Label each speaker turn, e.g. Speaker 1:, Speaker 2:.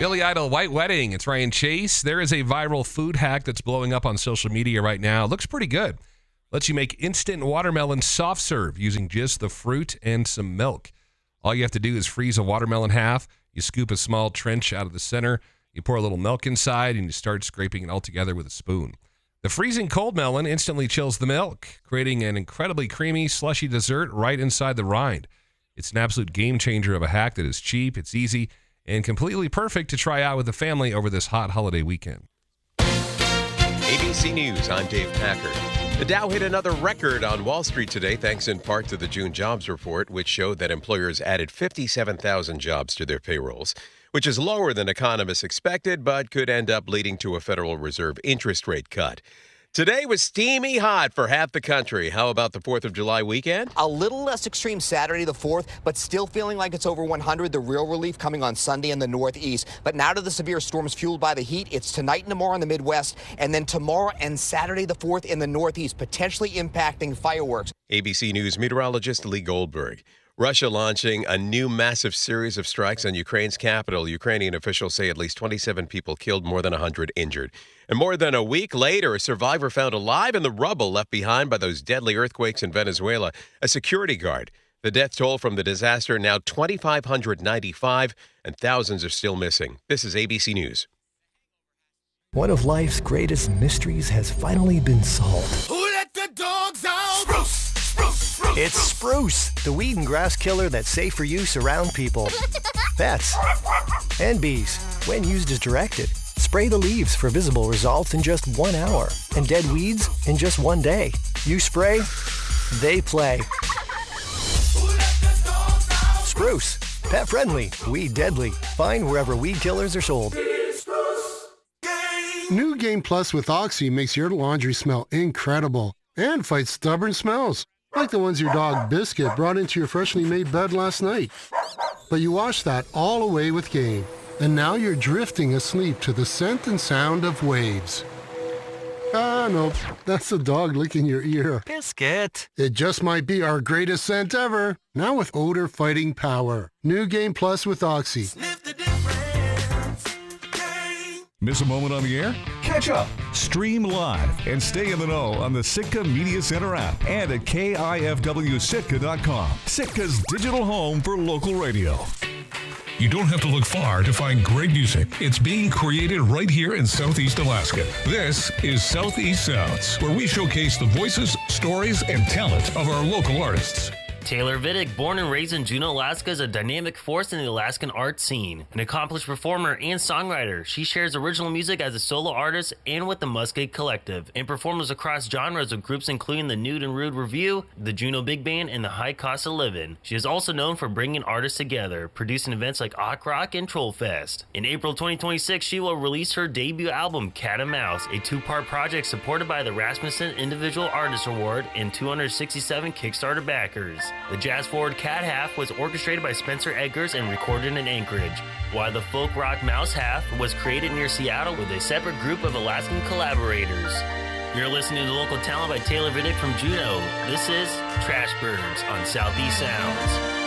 Speaker 1: Billy Idol, White Wedding. It's Ryan Chase. There is a viral food hack that's blowing up on social media right now. It looks pretty good. Lets you make instant watermelon soft serve using just the fruit and some milk. All you have to do is freeze a watermelon half. You scoop a small trench out of the center. You pour a little milk inside, and you start scraping it all together with a spoon. The freezing cold melon instantly chills the milk, creating an incredibly creamy, slushy dessert right inside the rind. It's an absolute game changer of a hack that is cheap, it's easy, and completely perfect to try out with the family over this hot holiday weekend.
Speaker 2: ABC News, I'm Dave Packard. The Dow hit another record on Wall Street today, thanks in part to the June jobs report, which showed that employers added 57,000 jobs to their payrolls, which is lower than economists expected, but could end up leading to a Federal Reserve interest rate cut. Today was steamy hot for half the country. How about the 4th of July weekend?
Speaker 3: A little less extreme Saturday the 4th, but still feeling like it's over 100. The real relief coming on Sunday in the Northeast. But now to the severe storms fueled by the heat. It's tonight and tomorrow in the Midwest, and then tomorrow and Saturday the 4th in the Northeast, potentially impacting fireworks.
Speaker 2: ABC News meteorologist Lee Goldberg. Russia launching a new massive series of strikes on Ukraine's capital. Ukrainian officials say at least 27 people killed, more than 100 injured. And more than a week later, a survivor found alive in the rubble left behind by those deadly earthquakes in Venezuela, a security guard. The death toll from the disaster now 2,595, and thousands are still missing. This is ABC News.
Speaker 4: One of life's greatest mysteries has finally been solved.
Speaker 5: Who let the dogs out? Spruce!
Speaker 4: It's Spruce, the weed and grass killer that's safe for use around people, pets, and bees. When used as directed, spray the leaves for visible results in just 1 hour and dead weeds in just 1 day. You spray, they play. Spruce, pet friendly, weed deadly. Find wherever weed killers are sold.
Speaker 6: New Game Plus with Oxy makes your laundry smell incredible and fights stubborn smells, like the ones your dog Biscuit brought into your freshly made bed last night. But you washed that all away with Game, and now you're drifting asleep to the scent and sound of waves. Ah, nope, that's the dog licking your ear.
Speaker 4: Biscuit.
Speaker 6: It just might be our greatest scent ever, now with odor fighting power. New Game Plus with Oxy.
Speaker 5: Sniff the difference. Game.
Speaker 7: Miss a moment on the air? Catch up, stream live, and stay in the know on the Sitka Media Center app and at KIFWSitka.com. Sitka's digital home for local radio.
Speaker 8: You don't have to look far to find great music. It's being created right here in Southeast Alaska. This is Southeast Sounds, where we showcase the voices, stories, and talent of our local artists.
Speaker 9: Taylor Vidic, born and raised in Juneau, Alaska, is a dynamic force in the Alaskan art scene. An accomplished performer and songwriter, she shares original music as a solo artist and with the Musket Collective, and performs across genres with groups including the Nude and Rude Review, the Juneau Big Band, and the High Cost of Living. She is also known for bringing artists together, producing events like Awk Rock and Troll Fest. In April 2026, she will release her debut album, Cat and Mouse, a 2-part project supported by the Rasmussen Individual Artist Award and 267 Kickstarter backers. The jazz-forward Cat half was orchestrated by Spencer Edgars and recorded in Anchorage, while the folk rock Mouse half was created near Seattle with a separate group of Alaskan collaborators. You're listening to Local Talent by Taylor Vidic from Juneau. This is Trash Birds on Southeast Sounds.